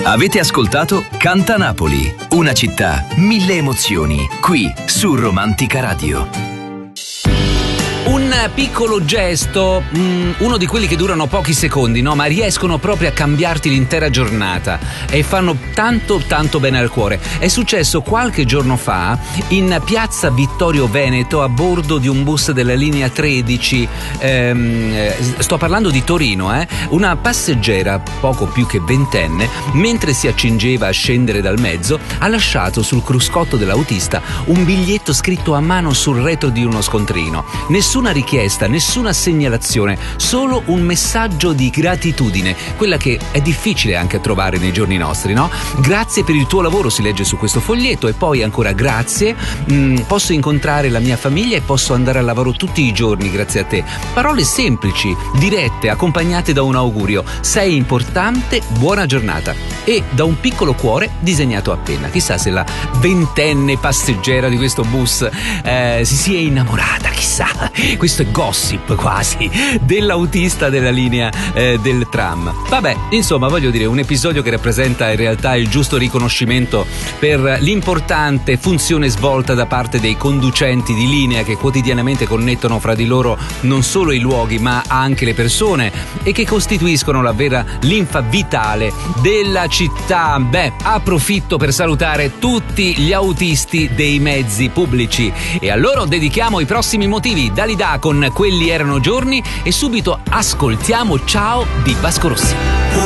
Avete ascoltato Canta Napoli, una città, 1000 emozioni, qui su Romantica Radio. Un piccolo gesto, uno di quelli che durano pochi secondi, no? Ma riescono proprio a cambiarti l'intera giornata e fanno tanto tanto bene al cuore. È successo qualche giorno fa in piazza Vittorio Veneto a bordo di un bus della linea 13, sto parlando di Torino, una passeggera poco più che ventenne, mentre si accingeva a scendere dal mezzo, ha lasciato sul cruscotto dell'autista un biglietto scritto a mano sul retro di uno scontrino. Nessuna richiesta, nessuna segnalazione, solo un messaggio di gratitudine, quella che è difficile anche trovare nei giorni nostri, no? Grazie per il tuo lavoro, si legge su questo foglietto, e poi ancora grazie, posso incontrare la mia famiglia e posso andare al lavoro tutti i giorni grazie a te. Parole semplici, dirette, accompagnate da un augurio: sei importante, buona giornata, e da un piccolo cuore disegnato a penna. Chissà se la ventenne passeggera di questo bus si sia innamorata, chissà. Questo è gossip quasi dell'autista della linea del tram. Vabbè, insomma, voglio dire, un episodio che rappresenta in realtà il giusto riconoscimento per l'importante funzione svolta da parte dei conducenti di linea, che quotidianamente connettono fra di loro non solo i luoghi ma anche le persone, e che costituiscono la vera linfa vitale della città. Beh, approfitto per salutare tutti gli autisti dei mezzi pubblici e a loro dedichiamo i prossimi motivi. Dalida con Quelli erano giorni, e subito ascoltiamo Ciao di Vasco Rossi.